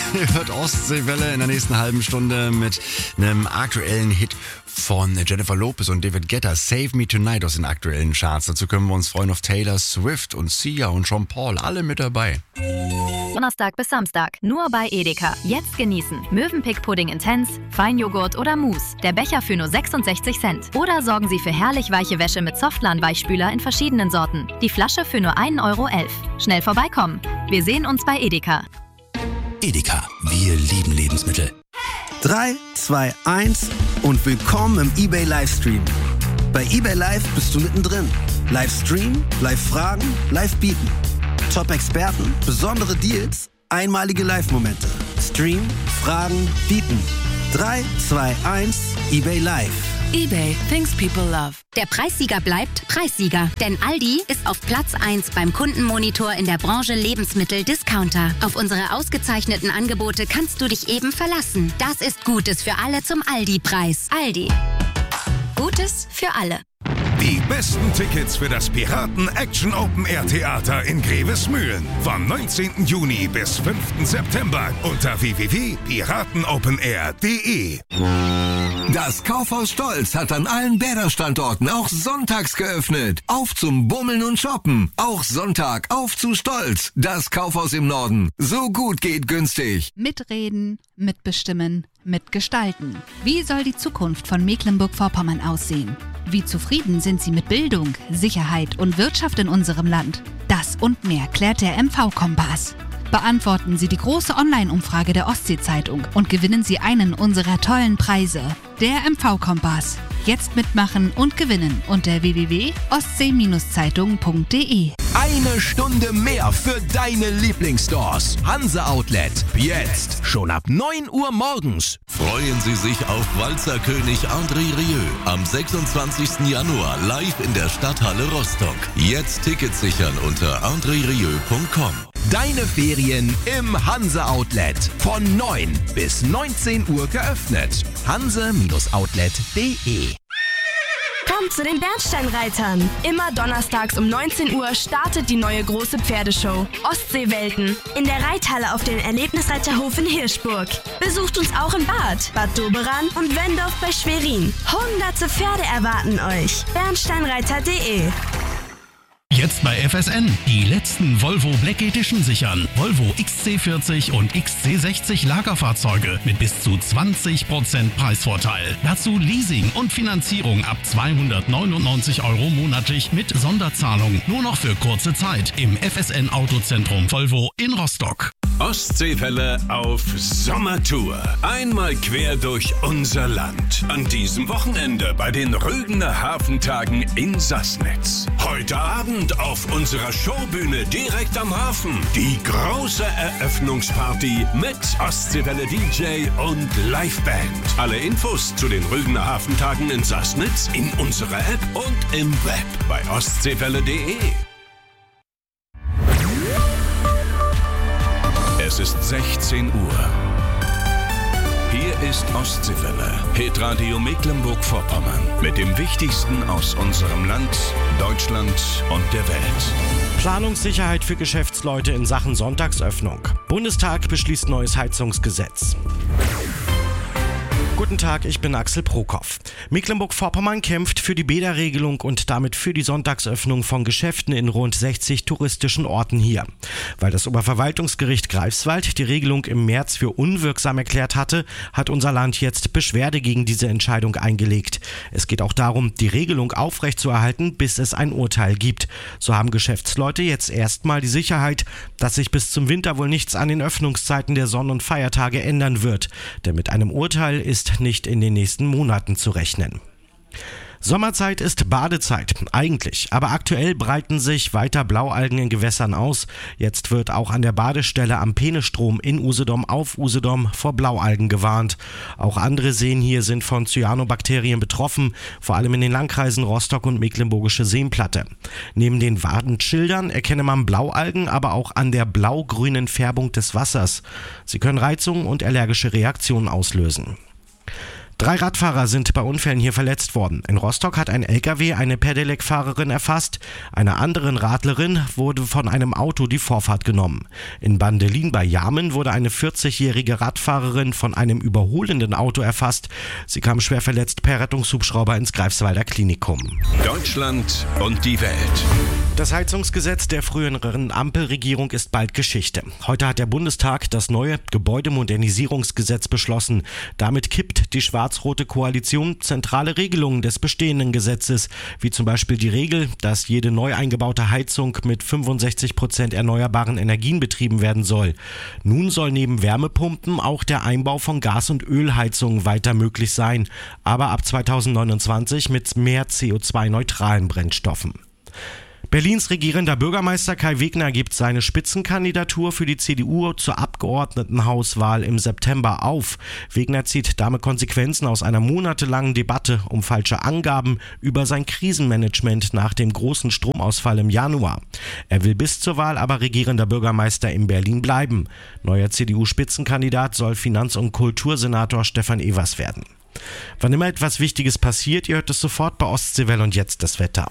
Ihr hört Ostseewelle in der nächsten halben Stunde mit einem aktuellen Hit von Jennifer Lopez und David Guetta, Save Me Tonight aus den aktuellen Charts. Dazu können wir uns freuen auf Taylor Swift und Sia und Sean Paul, alle mit dabei. Donnerstag bis Samstag, nur bei Edeka. Jetzt genießen. Mövenpick-Pudding Intense, Feinjoghurt oder Mousse. Der Becher für nur 66 Cent. Oder sorgen Sie für herrlich weiche Wäsche mit Softlan-Weichspüler in verschiedenen Sorten. Die Flasche für nur 1,11 Euro. Schnell vorbeikommen. Wir sehen uns bei Edeka. Edeka, wir lieben Lebensmittel. 3, 2, 1 und willkommen im eBay Livestream. Bei eBay Live bist du mittendrin. Livestream, Live-Fragen, Live-Bieten. Top-Experten, besondere Deals, einmalige Live-Momente. Stream, Fragen, Bieten. 3, 2, 1, eBay Live. eBay, things people love. Der Preissieger bleibt Preissieger. Denn Aldi ist auf Platz 1 beim Kundenmonitor in der Branche Lebensmittel-Discounter. Auf unsere ausgezeichneten Angebote kannst du dich eben verlassen. Das ist Gutes für alle zum Aldi-Preis. Aldi. Gutes für alle. Die besten Tickets für das Piraten-Action-Open-Air-Theater in Grevesmühlen. Vom 19. Juni bis 5. September unter www.piratenopenair.de. Das Kaufhaus Stolz hat an allen Bäder-Standorten auch sonntags geöffnet. Auf zum Bummeln und Shoppen. Auch Sonntag auf zu Stolz. Das Kaufhaus im Norden. So gut geht günstig. Mitreden, mitbestimmen, mitgestalten. Wie soll die Zukunft von Mecklenburg-Vorpommern aussehen? Wie zufrieden sind Sie mit Bildung, Sicherheit und Wirtschaft in unserem Land? Das und mehr klärt der MV-Kompass. Beantworten Sie die große Online-Umfrage der Ostsee-Zeitung und gewinnen Sie einen unserer tollen Preise. Der MV-Kompass. Jetzt mitmachen und gewinnen unter www.ostsee-zeitung.de. Eine Stunde mehr für deine Lieblingsstores. Hanse Outlet. Jetzt. Schon ab 9 Uhr morgens. Freuen Sie sich auf Walzerkönig André Rieu am 26. Januar live in der Stadthalle Rostock. Jetzt Tickets sichern unter andrerieu.com. Deine Ferien im Hanse Outlet. Von 9 bis 19 Uhr geöffnet. hanse-outlet.de. Kommt zu den Bernsteinreitern. Immer donnerstags um 19 Uhr startet die neue große Pferdeshow Ostseewelten in der Reithalle auf dem Erlebnisreiterhof in Hirschburg. Besucht uns auch in Bad Doberan und Wendorf bei Schwerin. Hunderte Pferde erwarten euch. Bernsteinreiter.de. Jetzt bei FSN. Die letzten Volvo Black Edition sichern. Volvo XC40 und XC60 Lagerfahrzeuge mit bis zu 20% Preisvorteil. Dazu Leasing und Finanzierung ab 299 € monatlich mit Sonderzahlung. Nur noch für kurze Zeit im FSN Autozentrum Volvo in Rostock. Ostseewelle auf Sommertour. Einmal quer durch unser Land. An diesem Wochenende bei den Rügener Hafentagen in Sassnitz. Heute Abend auf unserer Showbühne direkt am Hafen. Die große Eröffnungsparty mit Ostseewelle DJ und Liveband. Alle Infos zu den Rügener Hafentagen in Sassnitz in unserer App und im Web bei ostseewelle.de. Es ist 16 Uhr. Hier ist Ostseewelle, Hitradio Mecklenburg-Vorpommern. Mit dem Wichtigsten aus unserem Land, Deutschland und der Welt. Planungssicherheit für Geschäftsleute in Sachen Sonntagsöffnung. Bundestag beschließt neues Heizungsgesetz. Guten Tag, ich bin Axel Prokop. Mecklenburg-Vorpommern kämpft für die Bäderregelung und damit für die Sonntagsöffnung von Geschäften in rund 60 touristischen Orten hier. Weil das Oberverwaltungsgericht Greifswald die Regelung im März für unwirksam erklärt hatte, hat unser Land jetzt Beschwerde gegen diese Entscheidung eingelegt. Es geht auch darum, die Regelung aufrechtzuerhalten, bis es ein Urteil gibt. So haben Geschäftsleute jetzt erstmal die Sicherheit, dass sich bis zum Winter wohl nichts an den Öffnungszeiten der Sonn- und Feiertage ändern wird. Denn mit einem Urteil ist nicht in den nächsten Monaten zu rechnen. Sommerzeit ist Badezeit, eigentlich, aber aktuell breiten sich weiter Blaualgen in Gewässern aus. Jetzt wird auch an der Badestelle am Peenestrom in Usedom auf Usedom vor Blaualgen gewarnt. Auch andere Seen hier sind von Cyanobakterien betroffen, vor allem in den Landkreisen Rostock und Mecklenburgische Seenplatte. Neben den Warnschildern erkenne man Blaualgen aber auch an der blau-grünen Färbung des Wassers. Sie können Reizungen und allergische Reaktionen auslösen. 3 Radfahrer sind bei Unfällen hier verletzt worden. In Rostock hat ein LKW eine Pedelec-Fahrerin erfasst. Einer anderen Radlerin wurde von einem Auto die Vorfahrt genommen. In Bandelin bei Jarmen wurde eine 40-jährige Radfahrerin von einem überholenden Auto erfasst. Sie kam schwer verletzt per Rettungshubschrauber ins Greifswalder Klinikum. Deutschland und die Welt. Das Heizungsgesetz der früheren Ampelregierung ist bald Geschichte. Heute hat der Bundestag das neue Gebäudemodernisierungsgesetz beschlossen. Damit kippt die schwarz-rote Koalition zentrale Regelungen des bestehenden Gesetzes, wie zum Beispiel die Regel, dass jede neu eingebaute Heizung mit 65% erneuerbaren Energien betrieben werden soll. Nun soll neben Wärmepumpen auch der Einbau von Gas- und Ölheizungen weiter möglich sein, aber ab 2029 mit mehr CO2-neutralen Brennstoffen. Berlins regierender Bürgermeister Kai Wegner gibt seine Spitzenkandidatur für die CDU zur Abgeordnetenhauswahl im September auf. Wegner zieht damit Konsequenzen aus einer monatelangen Debatte um falsche Angaben über sein Krisenmanagement nach dem großen Stromausfall im Januar. Er will bis zur Wahl aber regierender Bürgermeister in Berlin bleiben. Neuer CDU-Spitzenkandidat soll Finanz- und Kultursenator Stefan Evers werden. Wann immer etwas Wichtiges passiert, ihr hört es sofort bei Ostseewelle und jetzt das Wetter.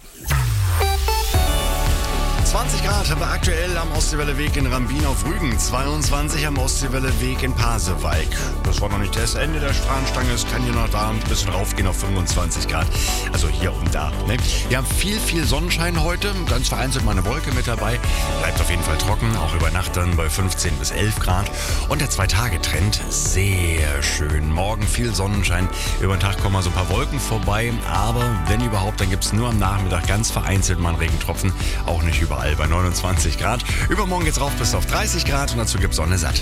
20 Grad haben wir aktuell am Ostseewelle-Weg in Rambin auf Rügen, 22 am Ostseewelle-Weg in Pasewalk. Das war noch nicht das Ende der Fahnenstange, es kann hier noch da ein bisschen raufgehen auf 25 Grad, also hier und da. Ne? Wir haben viel Sonnenschein heute, ganz vereinzelt mal eine Wolke mit dabei, bleibt auf jeden Fall trocken, auch über Nacht dann bei 15 bis 11 Grad. Und der 2-Tage-Trend, sehr schön. Morgen viel Sonnenschein, über den Tag kommen mal so ein paar Wolken vorbei, aber wenn überhaupt, dann gibt es nur am Nachmittag ganz vereinzelt mal einen Regentropfen, auch nicht überall bei 29 Grad. Übermorgen geht's rauf bis auf 30 Grad und dazu gibt's Sonne satt.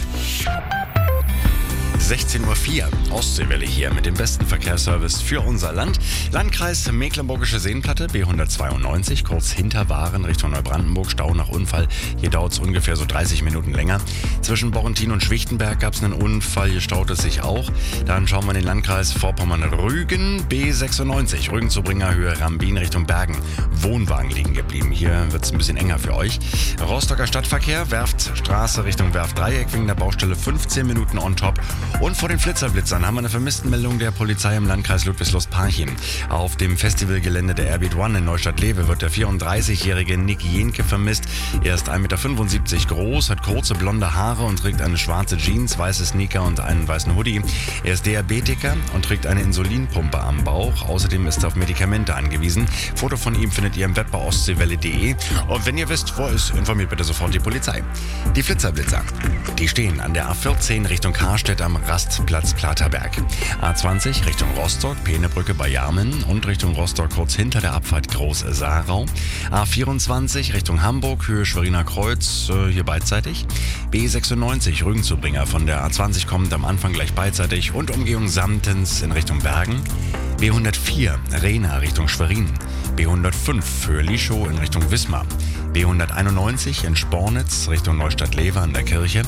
16:04 Uhr, Ostseewelle hier mit dem besten Verkehrsservice für unser Land. Landkreis Mecklenburgische Seenplatte, B192, kurz hinter Waren Richtung Neubrandenburg, Stau nach Unfall. Hier dauert es ungefähr so 30 Minuten länger. Zwischen Borrentin und Schwichtenberg gab es einen Unfall, hier staut es sich auch. Dann schauen wir in den Landkreis Vorpommern-Rügen, B96, Rügen-Zubringer Höhe Rambin Richtung Bergen. Wohnwagen liegen geblieben, hier wird es ein bisschen enger für euch. Rostocker Stadtverkehr, Werftstraße Richtung Werftdreieck wegen der Baustelle 15 Minuten on top. Und vor den Flitzerblitzern haben wir eine Vermisstenmeldung der Polizei im Landkreis Ludwigslust-Parchim. Auf dem Festivalgelände der Airbeat One in Neustadt-Lewe wird der 34-jährige Nick Jenke vermisst. Er ist 1,75 Meter groß, hat kurze blonde Haare und trägt eine schwarze Jeans, weiße Sneaker und einen weißen Hoodie. Er ist Diabetiker und trägt eine Insulinpumpe am Bauch. Außerdem ist er auf Medikamente angewiesen. Foto von ihm findet ihr im Web bei ostseewelle.de. Und wenn ihr wisst, wo er ist, informiert bitte sofort die Polizei. Die Flitzerblitzer, die stehen an der A14 Richtung Karstedt am Rastplatz Platerberg. A20 Richtung Rostock, Peenebrücke bei Jarmen und Richtung Rostock kurz hinter der Abfahrt Groß-Sarau. A24 Richtung Hamburg, Höhe Schweriner Kreuz, hier beidseitig. B96 Rügen-Zubringer von der A20 kommend am Anfang gleich beidseitig und Umgehung Samtens in Richtung Bergen. B104 Rehna Richtung Schwerin. B105 Höhe Lischow in Richtung Wismar. B191 in Spornitz Richtung Neustadt-Lewe an der Kirche.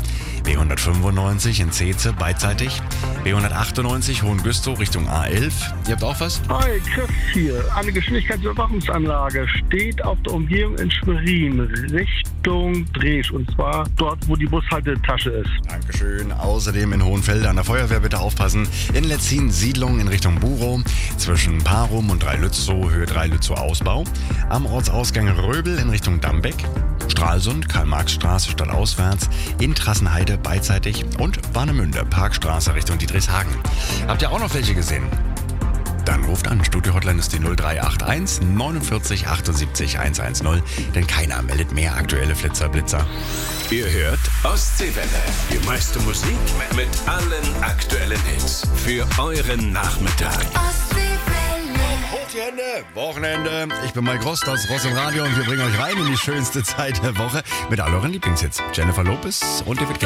B195 in Zeetze beidseitig. B198 Hohengüstow Richtung A11. Ihr habt auch was? Hi, Chris hier. Eine Geschwindigkeitsüberwachungsanlage steht auf der Umgehung in Schwerin Richtung Dresch. Und zwar dort, wo die Bushaltetasche ist. Dankeschön. Außerdem in Hohenfelde an der Feuerwehr bitte aufpassen. In Letzin Siedlung in Richtung Burow. Zwischen Parum und Dreilützow, Höhe Dreilützow Ausbau. Am Ortsausgang Röbel in Richtung Dambeck. Stralsund, Karl-Marx-Straße stadtauswärts, in Trassenheide beidseitig und Warnemünde, Parkstraße Richtung Dietrichshagen. Habt ihr auch noch welche gesehen? Dann ruft an. Studio-Hotline ist die 0381 49 78 110, denn keiner meldet mehr aktuelle Flitzer-Blitzer. Ihr hört Ostseewelle, die meiste Musik mit allen aktuellen Hits für euren Nachmittag. Hoch die Hände, Wochenende. Ich bin Mike Rost aus Ross im Radio und wir bringen euch rein in die schönste Zeit der Woche mit all euren Lieblingshits. Jennifer Lopez und David Guetta.